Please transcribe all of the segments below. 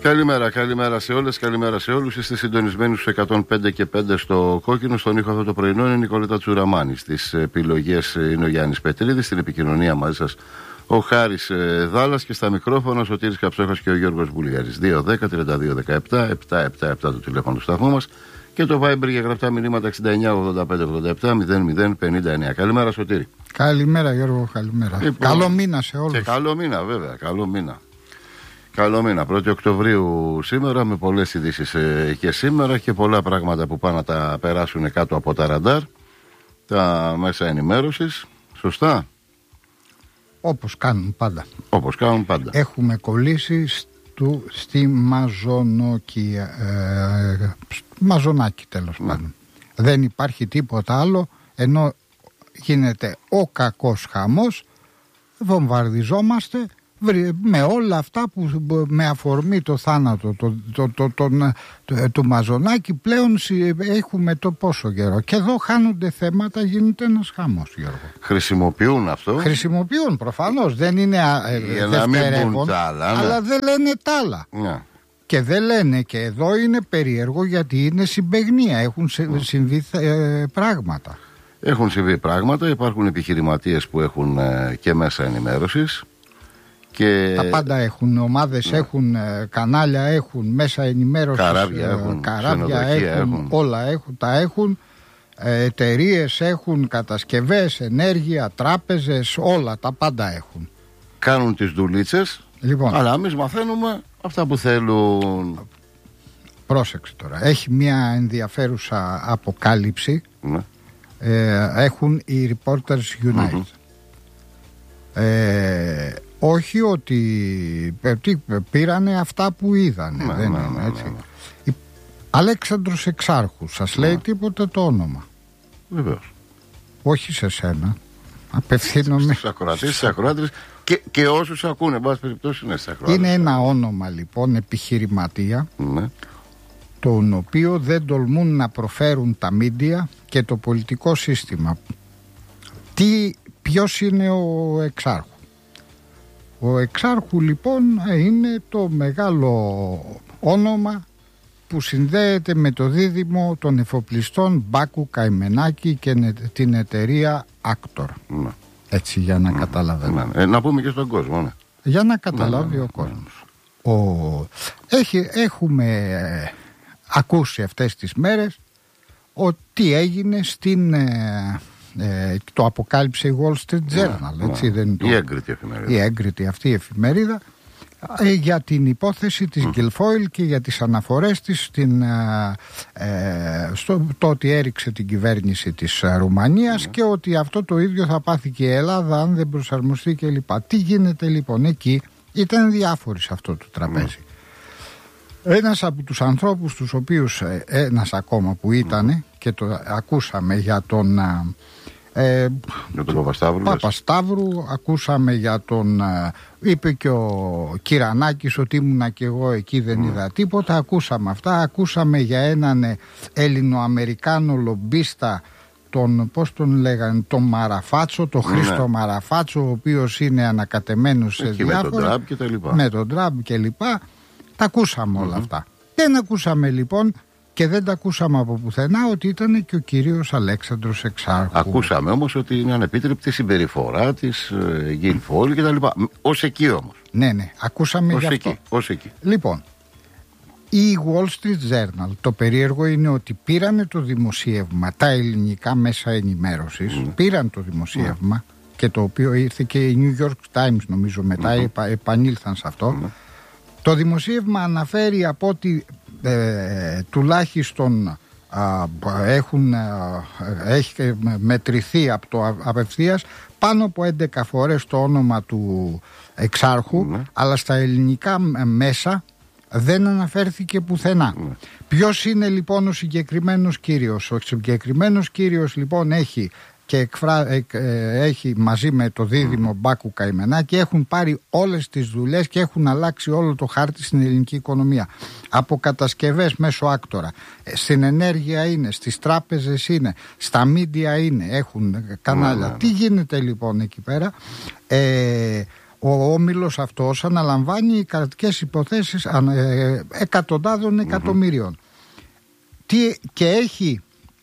Καλημέρα σε όλες, καλημέρα σε όλους. Είστε συντονισμένοι στους 105 και 5 στο Κόκκινο. Στον ήχο αυτό το πρωινό είναι η Νικολέτα Τσουραμάνη. Στις επιλογές είναι ο Γιάννης Πετρίδης. Στην επικοινωνία μαζί σας ο Χάρης Δάλλας και στα μικρόφωνα ο Σωτήρης Καψόχας και ο Γιώργος Βουλιάρης. 2-10-32-17-777 το τηλέφωνο του σταθμού μας και το Viber για γραπτά μηνύματα 69-85-87-00-59. Καλημέρα Σωτήρη. Καλημέρα Γιώργο, καλημέρα. Καλό μήνα σε όλους. Και καλό μήνα βέβαια, καλό μήνα. Καλό μήνα, 1η Οκτωβρίου σήμερα, με πολλές ειδήσεις και σήμερα και πολλά πράγματα που πάνε να τα περάσουν κάτω από τα ραντάρ, τα μέσα ενημέρωσης, σωστά. Όπως κάνουν πάντα. Όπως κάνουν πάντα. Έχουμε κολλήσει στη Μαζονάκη τέλος πάντων. Δεν υπάρχει τίποτα άλλο, ενώ γίνεται ο κακός χαμός, βομβαρδιζόμαστε με όλα αυτά που με αφορμή το θάνατο του Μαζονάκη πλέον έχουμε το πόσο καιρό. Και εδώ χάνονται θέματα, γίνεται ένας χαμός, Γιώργο. Χρησιμοποιούν αυτό. Χρησιμοποιούν προφανώς, δεν είναι δευτερεύον, αλλά δεν λένε τ' άλλα. Και δεν λένε, και εδώ είναι περίεργο γιατί είναι συμπαιγνία, έχουν συμβεί πράγματα. Έχουν συμβεί πράγματα, υπάρχουν επιχειρηματίες που έχουν και μέσα ενημέρωσης. Και... τα πάντα έχουν, ομάδες έχουν, κανάλια έχουν, μέσα ενημέρωσης, καράβια έχουν, όλα έχουν, τα έχουν, εταιρείες έχουν, κατασκευές, ενέργεια, τράπεζες, όλα, τα πάντα έχουν. Κάνουν τις δουλίτσες, λοιπόν, αλλά εμείς μαθαίνουμε αυτά που θέλουν. Πρόσεξε τώρα, έχει μια ενδιαφέρουσα αποκάλυψη, έχουν οι Reporters Unite. Όχι ότι πήρανε αυτά που είδανε, δεν είναι έτσι. Αλέξανδρος Εξάρχου, σας λέει τίποτα το όνομα? Βεβαίως. Όχι σε σένα, απευθύνομαι στους ακροατές, στις ακροάτες και όσους ακούνε, εν πάση περιπτώσει είναι στις ακροάτες. Είναι ένα όνομα λοιπόν επιχειρηματία, τον οποίο δεν τολμούν να προφέρουν τα μίντια και το πολιτικό σύστημα. Ποιος είναι ο Εξάρχου? Ο Εξάρχου λοιπόν είναι το μεγάλο όνομα που συνδέεται με το δίδυμο των εφοπλιστών Μπάκου Καημενάκη και την εταιρεία Άκτορ. Έτσι για να καταλαβαίνουμε. Να πούμε και στον κόσμο. Για να καταλάβει ο κόσμος. Έχουμε ακούσει αυτές τις μέρες ότι έγινε στην... το αποκάλυψε η Wall Street Journal, έτσι, δεν η έγκριτη εφημερίδα. Η έγκριτη αυτή η εφημερίδα, για την υπόθεση της Γκιλφόιλ και για τις αναφορές της στο ότι έριξε την κυβέρνηση της Ρουμανίας και ότι αυτό το ίδιο θα πάθει και η Ελλάδα αν δεν προσαρμοστεί κλπ. Τι γίνεται λοιπόν εκεί? Ήταν διάφοροι σε αυτό το τραπέζι. Ένας από τους ανθρώπους τους οποίους, ένας ακόμα που ήταν και το ακούσαμε για τον Παπασταύρου, ακούσαμε για τον, είπε και ο Κυρανάκης ότι ήμουνα και εγώ εκεί, δεν είδα τίποτα, ακούσαμε αυτά, ακούσαμε για έναν Έλληνο-Αμερικάνο λομπίστα, πώς τον λέγανε, τον Μαραφάτσο, τον Χρήστο Μαραφάτσο, ο οποίος είναι ανακατεμένος σε διάφορα, με τον Τραμπ και λοιπά. Τα ακούσαμε όλα αυτά. Δεν ακούσαμε λοιπόν και δεν τα ακούσαμε από πουθενά ότι ήταν και ο κύριος Αλέξανδρος Εξάρχου. Ακούσαμε όμως ότι είναι ανεπίτρεπτη συμπεριφορά της Γκιλφόιλ και τα λοιπά. Ως εκεί όμως. Ναι, ακούσαμε γι' αυτό. Ως εκεί. Λοιπόν, η Wall Street Journal, το περίεργο είναι ότι πήρανε το δημοσίευμα, τα ελληνικά μέσα ενημέρωσης, πήραν το δημοσίευμα και το οποίο ήρθε και η New York Times νομίζω μετά, επανήλθαν σε αυτό. Το δημοσίευμα αναφέρει από ότι τουλάχιστον έχει μετρηθεί από το απευθείας πάνω από 11 φορές το όνομα του Εξάρχου, αλλά στα ελληνικά μέσα δεν αναφέρθηκε πουθενά. Ποιος είναι λοιπόν ο συγκεκριμένος κύριος? Ο συγκεκριμένος κύριος λοιπόν έχει και έχει μαζί με το δίδυμο Μπάκου Καημενάκη, έχουν πάρει όλες τις δουλειές και έχουν αλλάξει όλο το χάρτη στην ελληνική οικονομία. Από κατασκευές μέσω Άκτορα, στην ενέργεια είναι, στις τράπεζες είναι, στα μίντια είναι, έχουν κανάλια. Τι γίνεται λοιπόν εκεί πέρα? ο όμιλος αυτός αναλαμβάνει κρατικές υποθέσεις εκατοντάδων εκατομμύριων. Και έχει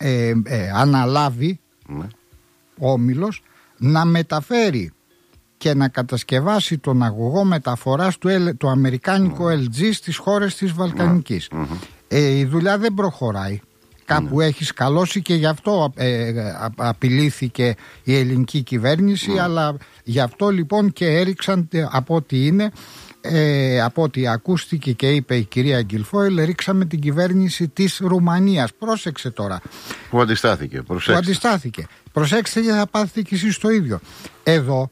αναλάβει ο όμιλος να μεταφέρει και να κατασκευάσει τον αγωγό μεταφοράς του αμερικάνικου LG στις χώρες της Βαλκανικής. Η δουλειά δεν προχωράει. Κάπου έχει σκαλώσει και γι' αυτό απειλήθηκε η ελληνική κυβέρνηση, αλλά γι' αυτό λοιπόν και έριξαν από ό,τι είναι, από ό,τι ακούστηκε και είπε η κυρία Γκιλφόιλ, ρίξαμε την κυβέρνηση της Ρουμανίας. Πρόσεξε τώρα. Που αντιστάθηκε. Προσέξτε και θα πάθετε κι εσείς το ίδιο. Εδώ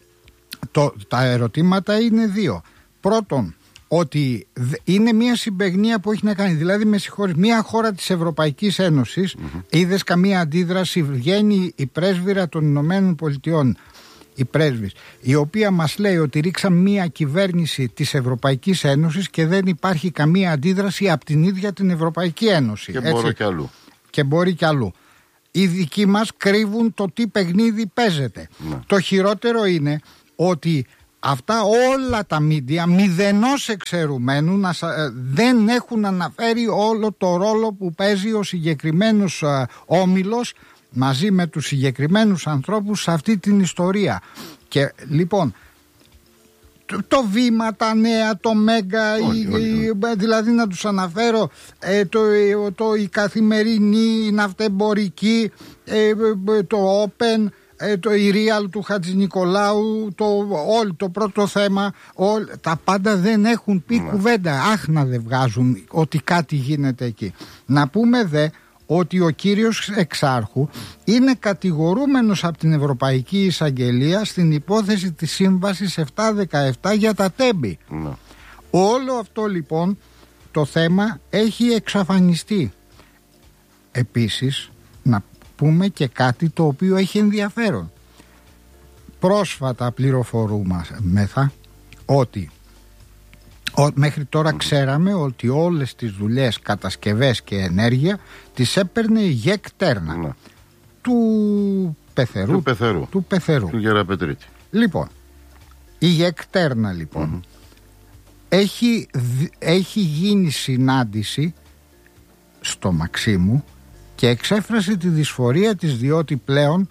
τα ερωτήματα είναι δύο. Πρώτον, ότι είναι μια συμπαιγνία που έχει να κάνει, δηλαδή με συγχωρείς, μια χώρα της Ευρωπαϊκής Ένωσης, είδες καμία αντίδραση? Βγαίνει η πρέσβυρα των Ηνωμένων Πολιτειών, η πρέσβης, η οποία μας λέει ότι ρίξαμε μια κυβέρνηση της Ευρωπαϊκής Ένωσης και δεν υπάρχει καμία αντίδραση από την ίδια την Ευρωπαϊκή Ένωση. Και μπορεί κι αλλού. Οι δικοί μας κρύβουν το τι παιχνίδι παίζεται. Το χειρότερο είναι ότι αυτά όλα τα μίντια μηδενός εξαιρουμένου δεν έχουν αναφέρει όλο το ρόλο που παίζει ο συγκεκριμένος όμιλος μαζί με τους συγκεκριμένους ανθρώπους σε αυτή την ιστορία. Και λοιπόν το Βήμα, τα Νέα, το Μέγκα, δηλαδή να τους αναφέρω, η Καθημερινή, η Ναυτεμπορική, το Open, η Real του Χατζηνικολάου, το πρώτο θέμα, τα πάντα δεν έχουν πει κουβέντα. Άχνα δεν βγάζουν ότι κάτι γίνεται εκεί. Να πούμε δε ότι ο κύριος Εξάρχου είναι κατηγορούμενος από την Ευρωπαϊκή Εισαγγελία στην υπόθεση της Σύμβασης 717 για τα τέμπη. Όλο αυτό λοιπόν το θέμα έχει εξαφανιστεί. Επίσης να πούμε και κάτι το οποίο έχει ενδιαφέρον. Πρόσφατα πληροφορούμεθα ότι μέχρι τώρα ξέραμε ότι όλες τις δουλειές, κατασκευές και ενέργεια τις έπαιρνε η ΓΕΚ Τέρνα του Πεθερού. Του Γεραπετρίτη. Λοιπόν, η ΓΕΚ Τέρνα λοιπόν έχει γίνει συνάντηση στο Μαξίμου και εξέφρασε τη δυσφορία της, διότι πλέον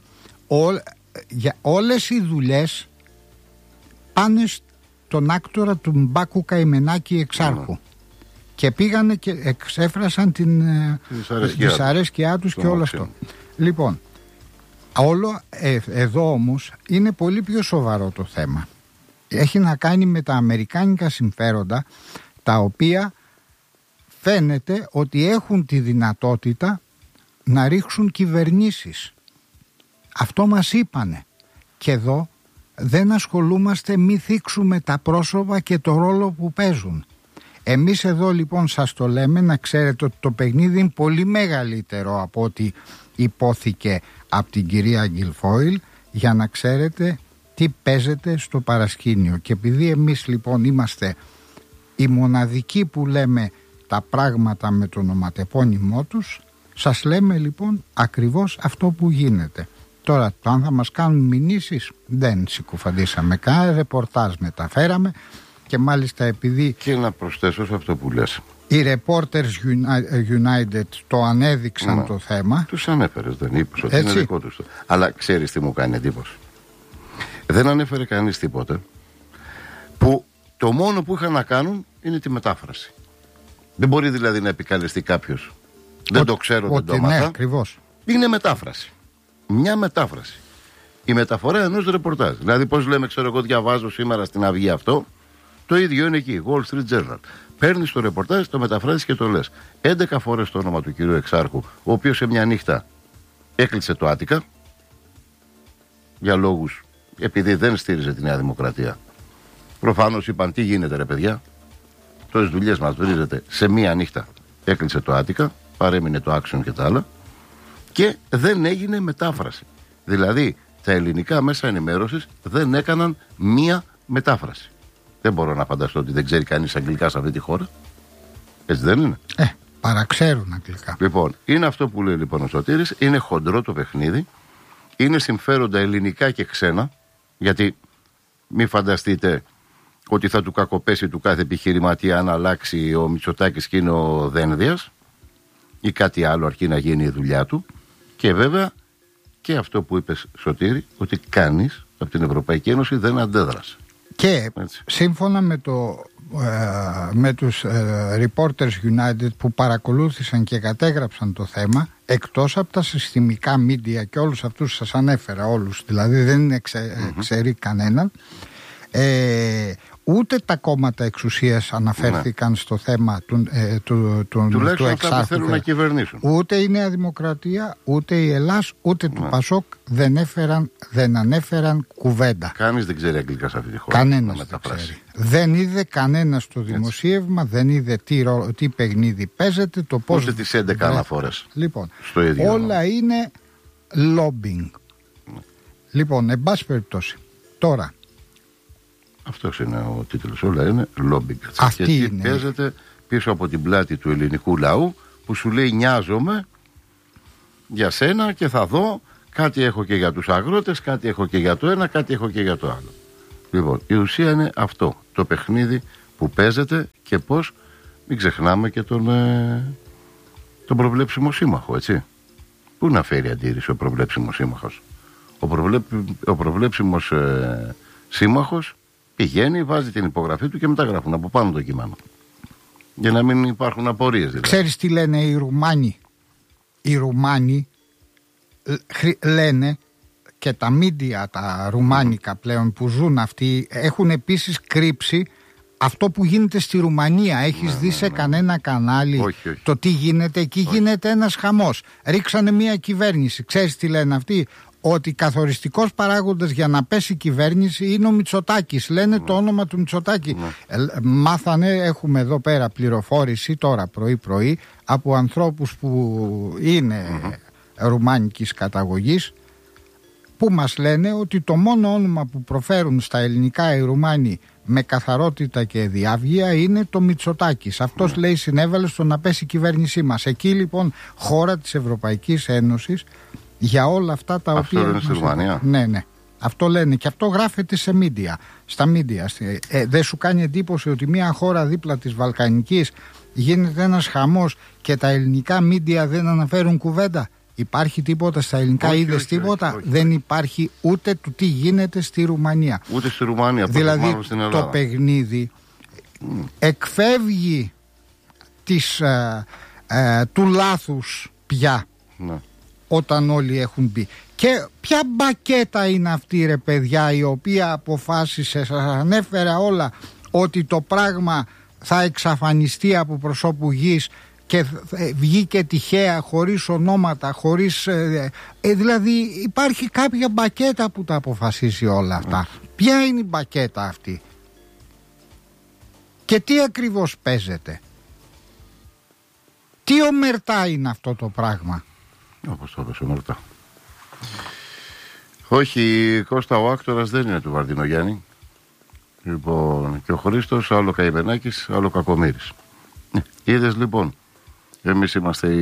για όλες οι δουλειές πάνε τον άκτορα του Μπάκου Καημενάκη Εξάρχου και πήγανε και εξέφρασαν την δυσαρέσκειά τους και όλο αυτό. Λοιπόν, όλο εδώ όμως είναι πολύ πιο σοβαρό το θέμα. Έχει να κάνει με τα αμερικάνικα συμφέροντα, τα οποία φαίνεται ότι έχουν τη δυνατότητα να ρίξουν κυβερνήσεις. Αυτό μας είπανε. Και εδώ δεν ασχολούμαστε, μη θίξουμε τα πρόσωπα και το ρόλο που παίζουν. Εμείς εδώ λοιπόν σας το λέμε, να ξέρετε ότι το παιχνίδι είναι πολύ μεγαλύτερο από ό,τι υπόθηκε από την κυρία Γκιλφόιλ, για να ξέρετε τι παίζεται στο παρασκήνιο. Και επειδή εμείς λοιπόν είμαστε οι μοναδικοί που λέμε τα πράγματα με το ονοματεπώνυμό τους, σας λέμε λοιπόν ακριβώς αυτό που γίνεται. Τώρα το αν θα μας κάνουν μηνύσεις δεν συκοφαντήσαμε, κανένα ρεπορτάζ μεταφέραμε και μάλιστα επειδή... Και να προσθέσω σε αυτό που λες. Οι Reporters United το ανέδειξαν το θέμα. Τους ανέφερες, δεν είπες ότι είναι δικό τους. Αλλά ξέρεις τι μου κάνει εντύπωση? Δεν ανέφερε κανείς τίποτε, που το μόνο που είχαν να κάνουν είναι τη μετάφραση. Δεν μπορεί δηλαδή να επικαλεστεί κάποιος. Δεν το ξέρω, δεν το μάθα. Ναι, ακριβώς. Είναι μετάφραση. Μια μετάφραση. Η μεταφορά ενός ρεπορτάζ. Δηλαδή, πώς λέμε, ξέρω εγώ, διαβάζω σήμερα στην Αυγή αυτό, το ίδιο είναι εκεί. Wall Street Journal. Παίρνεις το ρεπορτάζ, το μεταφράζεις και το λες. 11 φορές το όνομα του κυρίου Εξάρχου, ο οποίος σε μια νύχτα έκλεισε το Άτικα για λόγους, επειδή δεν στήριζε τη Νέα Δημοκρατία. Προφανώς είπαν, τι γίνεται ρε παιδιά, τόσες δουλειές μας βρίζετε, σε μια νύχτα έκλεισε το Άτικα, παρέμεινε το Action και τα άλλα, και δεν έγινε μετάφραση. Δηλαδή τα ελληνικά μέσα ενημέρωσης δεν έκαναν μία μετάφραση. Δεν μπορώ να φανταστώ ότι δεν ξέρει κανείς αγγλικά σε αυτή τη χώρα. Έτσι δεν είναι? Παραξέρουν αγγλικά. Λοιπόν, είναι αυτό που λέει λοιπόν ο Σωτήρης, είναι χοντρό το παιχνίδι, είναι συμφέροντα ελληνικά και ξένα, γιατί Μη φανταστείτε ότι θα του κακοπέσει του κάθε επιχειρηματία αν αλλάξει ο Μητσοτάκης και είναι ο Δένδιας ή κάτι άλλο αρκεί να γίνει η δουλειά του. Και βέβαια και αυτό που είπες, Σωτήρη, ότι κανείς από την Ευρωπαϊκή Ένωση δεν αντέδρασε. Και σύμφωνα με τους Reporters United που παρακολούθησαν και κατέγραψαν το θέμα, εκτός από τα συστημικά media και όλους αυτούς σας ανέφερα όλους, δηλαδή δεν ξέρει κανέναν, ούτε τα κόμματα εξουσίας αναφέρθηκαν στο θέμα του εξάρχου. Θέλουν να κυβερνήσουν. Ούτε η Νέα Δημοκρατία, ούτε η Ελλάς, ούτε του Πασόκ δεν ανέφεραν κουβέντα. Κανείς δεν ξέρει αγγλικά σε αυτή τη χώρα. Κανένας δεν ξέρει. Δεν είδε κανένας το δημοσίευμα, δεν είδε τι παιχνίδι παίζεται, το πώς. Ούτε τις 11 αναφορές. Λοιπόν, στο ίδιο όλα είναι lobbying. Λοιπόν, εν πάση περιπτώσει, τώρα. Αυτός είναι ο τίτλος, όλα είναι lobbying. Αυτή και είναι. Παίζεται πίσω από την πλάτη του ελληνικού λαού που σου λέει νοιάζομαι για σένα και θα δω κάτι έχω και για τους αγρότες, κάτι έχω και για το ένα, κάτι έχω και για το άλλο. Λοιπόν, η ουσία είναι αυτό, το παιχνίδι που παίζεται και πώς, μην ξεχνάμε και τον προβλέψιμο σύμμαχο, έτσι. Πού να φέρει αντίρρηση ο προβλέψιμος σύμμαχος? Ο προβλέψιμος σύμμαχος πηγαίνει, βάζει την υπογραφή του και μετά γράφουν από πάνω το κείμενο. Για να μην υπάρχουν απορίες δηλαδή. Ξέρεις τι λένε οι Ρουμάνοι? Οι Ρουμάνοι λένε, και τα μίντια τα ρουμάνικα πλέον που ζουν αυτοί έχουν επίσης κρύψει αυτό που γίνεται στη Ρουμανία. Έχεις δει σε κανένα κανάλι? Όχι. Το τι γίνεται εκεί? Γίνεται ένας χαμός. Ρίξανε μια κυβέρνηση. Ξέρεις τι λένε αυτοί? Ότι καθοριστικός παράγοντας για να πέσει η κυβέρνηση είναι ο Μητσοτάκης. Λένε το όνομα του Μητσοτάκη. Μάθανε, έχουμε εδώ πέρα πληροφόρηση τώρα πρωί από ανθρώπους που είναι ρουμάνικης καταγωγής, που μας λένε ότι το μόνο όνομα που προφέρουν στα ελληνικά οι Ρουμάνοι με καθαρότητα και διάβγεια είναι το Μητσοτάκης. Αυτός λέει συνέβαλε στο να πέσει η κυβέρνησή μας. Εκεί λοιπόν χώρα της Ευρωπαϊκής Ένωσης για όλα αυτά τα αυτό οποία. Αυτό είναι στη Ρουμανία. Ναι. Αυτό λένε και αυτό γράφεται σε media, στα media. Δεν σου κάνει εντύπωση ότι μια χώρα δίπλα της Βαλκανικής γίνεται ένας χαμός και τα ελληνικά media δεν αναφέρουν κουβέντα? Υπάρχει τίποτα στα ελληνικά? Είδες τίποτα? Δεν υπάρχει ούτε του τι γίνεται στη Ρουμανία. Ούτε στη Ρουμανία. Δηλαδή στην Ελλάδα. το παιχνίδι εκφεύγει του λάθους πια. Ναι. Όταν όλοι έχουν μπει. Και ποια μπακέτα είναι αυτή, ρε παιδιά, η οποία αποφάσισε, σας ανέφερα όλα, ότι το πράγμα θα εξαφανιστεί από προσώπου γης και βγήκε τυχαία, χωρίς ονόματα, χωρίς δηλαδή υπάρχει κάποια μπακέτα που τα αποφασίσει όλα αυτά. Ποια είναι η μπακέτα αυτή και τι ακριβώς παίζεται? Τι ομερτά είναι αυτό το πράγμα? Όπως το είπες, ομορφά. Όχι, Κώστα, ο άκτορας δεν είναι του Βαρδινογιάννη. Λοιπόν, και ο Χρήστος, άλλο Καημενάκης, άλλο Κακομοίρης. Είδες λοιπόν, εμείς είμαστε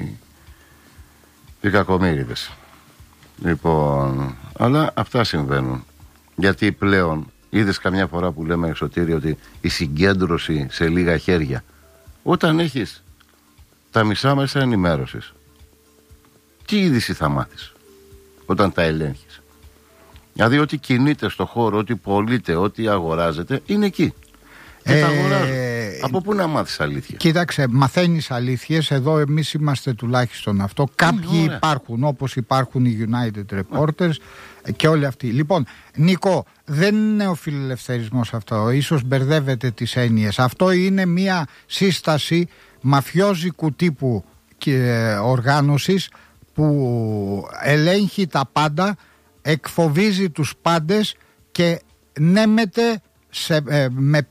οι Κακομοίριδες. Λοιπόν, αλλά αυτά συμβαίνουν. Γιατί πλέον, είδες καμιά φορά που λέμε, Σωτήρη, ότι η συγκέντρωση σε λίγα χέρια, όταν έχεις τα μισά μέσα ενημέρωσης, τι είδηση θα μάθεις όταν τα ελέγχεις? Δηλαδή ό,τι κινείται στο χώρο, ό,τι πωλείται, ό,τι αγοράζεται είναι εκεί και τα αγοράζουν. Από πού να μάθεις αλήθεια? Κοίταξε, μαθαίνεις αλήθειες. Εδώ εμείς είμαστε τουλάχιστον αυτό. Κάποιοι υπάρχουν, όπως υπάρχουν οι United Reporters και όλοι αυτοί. Λοιπόν, Νίκο, δεν είναι ο φιλελευθερισμός αυτό. Ίσως μπερδεύετε τις έννοιες. Αυτό είναι μια σύσταση μαφιόζικου τύπου και οργάνωσης που ελέγχει τα πάντα, εκφοβίζει τους πάντες και νέμεται με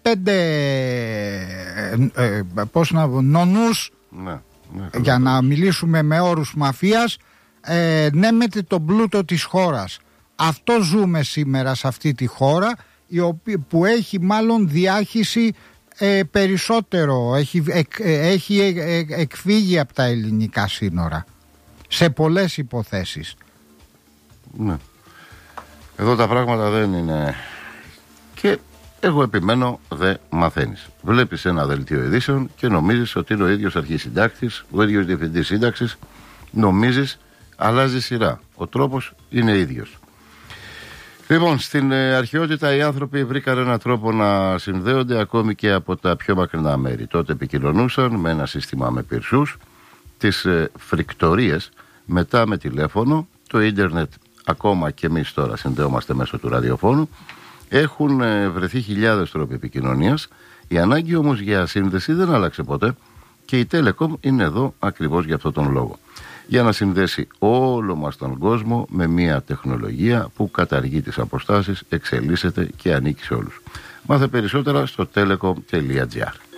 5 νονούς, για να μιλήσουμε με όρους μαφίας, νέμεται τον πλούτο της χώρας. Αυτό ζούμε σήμερα σε αυτή τη χώρα, που έχει μάλλον διάχυση περισσότερο, έχει εκφύγει από τα ελληνικά σύνορα σε πολλές υποθέσεις. Ναι. Εδώ τα πράγματα δεν είναι Εγώ επιμένω, δεν μαθαίνεις. Βλέπεις ένα δελτίο ειδήσεων και νομίζεις ότι είναι ο ίδιος αρχισυντάκτης, ο ίδιος διευθυντής σύνταξης. Νομίζεις, αλλάζει σειρά. Ο τρόπος είναι ίδιος. Λοιπόν, στην αρχαιότητα οι άνθρωποι βρήκαν έναν τρόπο να συνδέονται ακόμη και από τα πιο μακρινά μέρη. Τότε επικοινωνούσαν με ένα σύστημα με πυρσούς, τις φρικτορίες, μετά με τηλέφωνο, το ίντερνετ, ακόμα και εμείς τώρα συνδέομαστε μέσω του ραδιοφώνου. Έχουν βρεθεί χιλιάδες τρόποι επικοινωνίας. Η ανάγκη όμως για σύνδεση δεν άλλαξε ποτέ και η Telecom είναι εδώ ακριβώς για αυτόν τον λόγο. Για να συνδέσει όλο μας τον κόσμο με μια τεχνολογία που καταργεί τις αποστάσεις, εξελίσσεται και ανήκει σε όλους. Μάθε περισσότερα στο telecom.gr.